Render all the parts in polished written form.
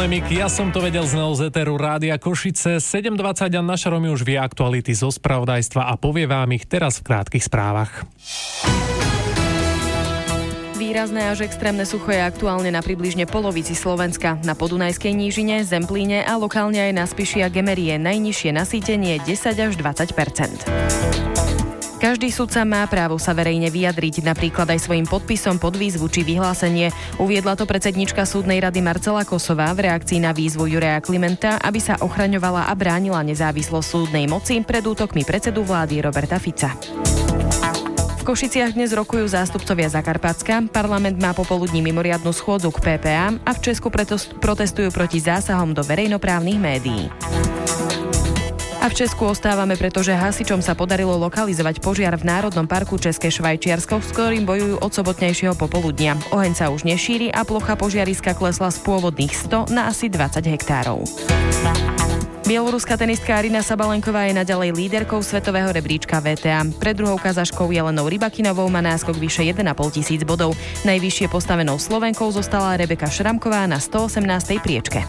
Polemik, ja som to vedel z Éteru Rádia Košice. 7:20 a naša Romi už vie aktuality zo spravodajstva a povie vám ich teraz v krátkych správach. Výrazné až extrémne sucho je aktuálne na približne polovici Slovenska. Na Podunajskej nížine, Zemplíne a lokálne aj na Spiši a Gemerie najnižšie nasýtenie 10 až 20%. Každý sudca má právo sa verejne vyjadriť, napríklad aj svojím podpisom pod výzvu či vyhlásenie. Uviedla to predsednička súdnej rady Marcela Kosová v reakcii na výzvu Juraja Klimenta, aby sa ochraňovala a bránila nezávislosť súdnej moci pred útokmi predsedu vlády Roberta Fica. V Košiciach dnes rokujú zástupcovia Zakarpatska, parlament má popoludní mimoriadnu schôdzu k PPA a v Česku protestujú proti zásahom do verejnoprávnych médií. A v Česku ostávame, pretože hasičom sa podarilo lokalizovať požiar v Národnom parku České Švajčiarsko, s ktorým bojujú od sobotnejšieho popoludnia. Oheň sa už nešíri a plocha požiariska klesla z pôvodných 100 na asi 20 hektárov. Bieloruská tenistka Aryna Sabalenková je naďalej líderkou svetového rebríčka VTA. Pred druhou Kazaškou Jelenou Rybakinovou má náskok vyše 1,5 tisíc bodov. Najvyššie postavenou Slovenkou zostala Rebeka Šramková na 118. priečke.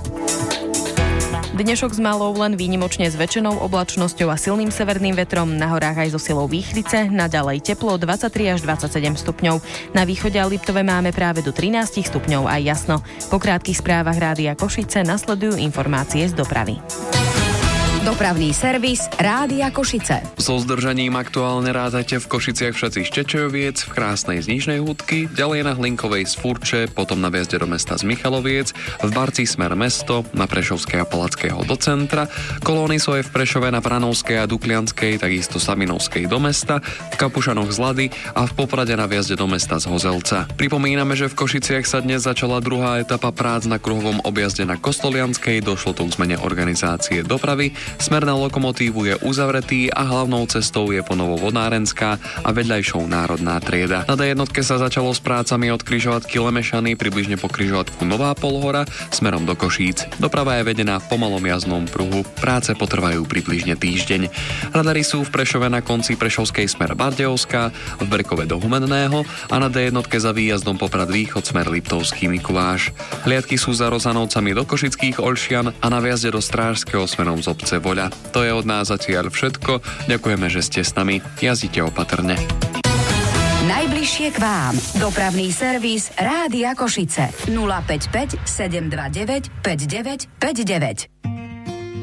Dnešok s malou len výnimočne zväčšenou oblačnosťou a silným severným vetrom, na horách aj so silou výchrice, naďalej teplo 23 až 27 stupňov. Na východe a Liptove máme práve do 13 stupňov aj jasno. Po krátkych správach Rádia Košice nasledujú informácie z dopravy. Dopravný servis Rádia Košice. So zdržaním aktuálne rádate v Košiciach všetci z Čečoviec, v Krásnej z Nižnej Hudky, ďalej na Hlinkovej z Furče, potom na vjazde do mesta z Michaloviec, v Barci smer mesto, na Prešovskej a Palackého do centra, kolóny sú aj v Prešove na Vranovskej a Duklianskej, takisto Saminovskej do mesta, v Kapušanoch z Lady a v Poprade na vjazde do mesta z Hozelca. Pripomíname, že v Košiciach sa dnes začala druhá etapa prác na kruhovom objazde na Kostolianskej, došlo to k zmene organizácie dopravy. Smer na lokomotívu je uzavretý a hlavnou cestou je ponovo Vodnárenská a vedľajšou Národná trieda. Na D1 sa začalo s prácami od križovatky Lemešany približne po križovatku Nová Polhora smerom do Košíc. Doprava je vedená v pomalom jazdnom pruhu. Práce potrvajú približne týždeň. Radary sú v Prešove na konci Prešovskej smer Bardejovská, v Berkove do Humenného a na D1 za výjazdom Poprad Východ smer Liptovský Mikuláš. Hliadky sú za Rozanovcami do Košických Olšian a na výjazde do Strážskeho smerom z obce Voľa. To je od nás zatiaľ všetko. Ďakujeme, že ste s nami. Jazdite opatrne. Najbližšie k vám. Dopravný servis Rádia Košice. 055 729 5959.